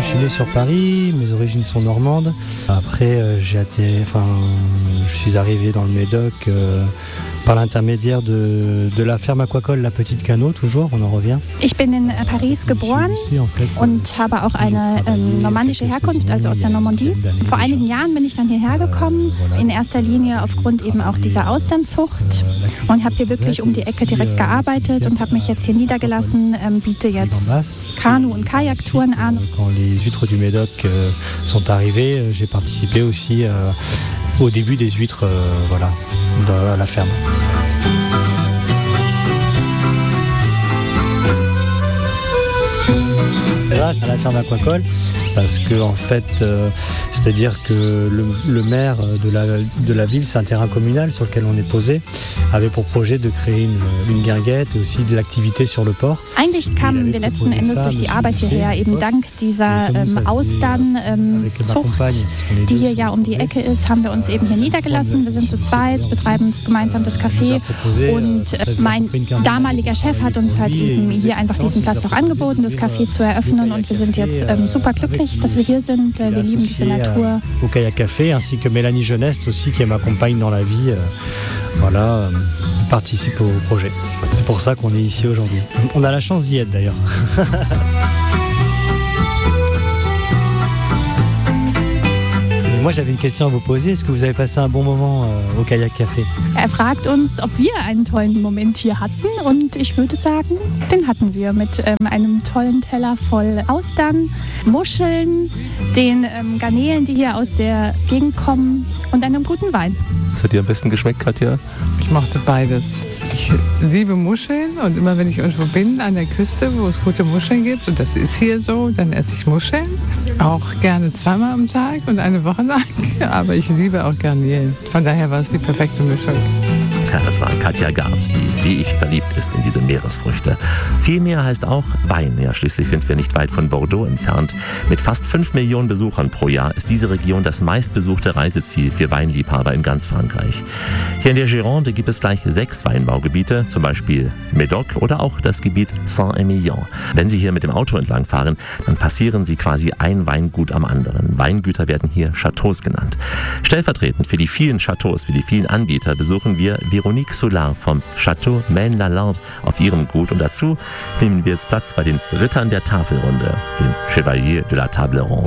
suis né sur Paris, mes origines sont normandes. Après, je suis arrivé dans le Médoc par l'intermédiaire de la ferme aquacole La Petite Canot, toujours, on en revient. Ich bin in Paris geboren und habe auch eine normandische Herkunft, also aus der Normandie. Vor einigen Jahren bin ich dann hierher gekommen, in erster Linie aufgrund eben auch dieser Austernzucht und habe hier wirklich um die Ecke direkt gearbeitet und habe mich jetzt hier niedergelassen, biete jetzt Kanu- und Kajaktouren an. Quand les huîtres du Médoc sont arrivées, j'ai participé aussi au début des huîtres à la ferme. Grâce à la ferme aquacole, parce que en fait, c'est-à-dire que le maire de la ville, c'est un terrain communal sur lequel on est posé, avait pour projet de créer une guinguette et aussi de l'activité sur le port. Eigentlich kamen wir letzten Endes durch die Arbeit hierher, eben dank dieser Austernzucht, die hier ja um die Ecke ist, haben wir uns eben hier niedergelassen. Wir sind zu zweit, betreiben gemeinsam das Café und mein damaliger Chef hat uns halt eben hier einfach diesen Platz auch angeboten, das Café zu eröffnen und wir sind jetzt super glücklich, dass wir hier sind. Wir lieben diese Natur. Au Kayak Café, ainsi que Mélanie Jeunesse aussi, qui est ma compagne dans la vie, participe au projet. C'est pour ça qu'on est ici aujourd'hui. On a la chance d'y être d'ailleurs. Moi, j'avais une question à vous poser. Est-ce que vous avez passé un bon moment au Kayak Café? Fragt uns, ob wir einen tollen Moment hier hatten. Und ich würde sagen, den hatten wir mit einem tollen Teller voll Austern, Muscheln, den Garnelen, die hier aus der Gegend kommen und einem guten Wein. Was hat dir am besten geschmeckt, Katja? Ich mochte beides. Ich liebe Muscheln und immer wenn ich irgendwo bin an der Küste, wo es gute Muscheln gibt, und das ist hier so, dann esse ich Muscheln. Auch gerne zweimal am Tag und eine Woche lang. Aber ich liebe auch Garnelen. Von daher war es die perfekte Mischung. Ja, das war Katja Garz, die wie ich verliebt ist in diese Meeresfrüchte. Viel mehr heißt auch Wein. Ja, schließlich sind wir nicht weit von Bordeaux entfernt. Mit fast 5 Millionen Besuchern pro Jahr ist diese Region das meistbesuchte Reiseziel für Weinliebhaber in ganz Frankreich. Hier in der Gironde gibt es gleich 6 Weinbaugebiete, zum Beispiel Médoc oder auch das Gebiet Saint-Émilion. Wenn Sie hier mit dem Auto entlangfahren, dann passieren Sie quasi ein Weingut am anderen. Weingüter werden hier Chateaus genannt. Stellvertretend für die vielen Chateaus, für die vielen Anbieter besuchen wir Véronique Soulard vom Château Maine-Lalande auf ihrem Gut. Und dazu nehmen wir jetzt Platz bei den Rittern der Tafelrunde, den Chevalier de la Table Ronde.